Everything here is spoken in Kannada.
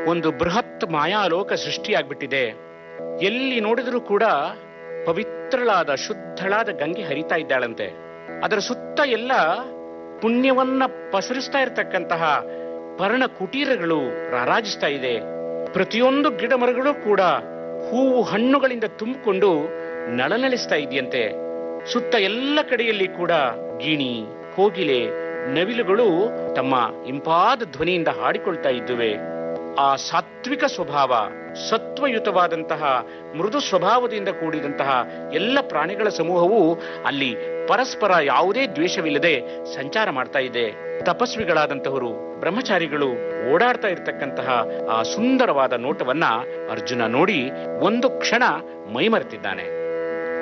ಒಂದು ಬೃಹತ್ ಮಾಯಾಲೋಕ ಸೃಷ್ಟಿಯಾಗ್ಬಿಟ್ಟಿದೆ. ಎಲ್ಲಿ ನೋಡಿದರೂ ಕೂಡ ಪವಿತ್ರಳಾದ ಶುದ್ಧಳಾದ ಗಂಗೆ ಹರಿತಾ ಇದ್ದಾಳಂತೆ. ಅದರ ಸುತ್ತ ಎಲ್ಲ ಪುಣ್ಯವನ್ನ ಪಸರಿಸ್ತಾ ಇರತಕ್ಕಂತಹ ಪರ್ಣ ಕುಟೀರಗಳು ರಾರಾಜಿಸ್ತಾ ಇದೆ. ಪ್ರತಿಯೊಂದು ಗಿಡ ಮರಗಳು ಕೂಡ ಹೂವು ಹಣ್ಣುಗಳಿಂದ ತುಂಬಿಕೊಂಡು ನಳನಳಿಸ್ತಾ ಇದೆಯಂತೆ. ಸುತ್ತ ಎಲ್ಲ ಕಡೆಯಲ್ಲಿ ಕೂಡ ಗಿಣಿ, ಕೋಗಿಲೆ, ನವಿಲುಗಳು ತಮ್ಮ ಇಂಪಾದ ಧ್ವನಿಯಿಂದ ಹಾಡಿಕೊಳ್ತಾ ಇದ್ದುವೆ. ಆ ಸಾತ್ವಿಕ ಸ್ವಭಾವ, ಸತ್ವಯುತವಾದಂತಹ ಮೃದು ಸ್ವಭಾವದಿಂದ ಕೂಡಿದಂತಹ ಎಲ್ಲ ಪ್ರಾಣಿಗಳ ಸಮೂಹವು ಅಲ್ಲಿ ಪರಸ್ಪರ ಯಾವುದೇ ದ್ವೇಷವಿಲ್ಲದೆ ಸಂಚಾರ ಮಾಡ್ತಾ ಇದೆ. ತಪಸ್ವಿಗಳಾದಂತಹವರು, ಬ್ರಹ್ಮಚಾರಿಗಳು ಓಡಾಡ್ತಾ ಇರತಕ್ಕಂತಹ ಆ ಸುಂದರವಾದ ನೋಟವನ್ನ ಅರ್ಜುನ ನೋಡಿ ಒಂದು ಕ್ಷಣ ಮೈಮರೆತಿದ್ದಾನೆ.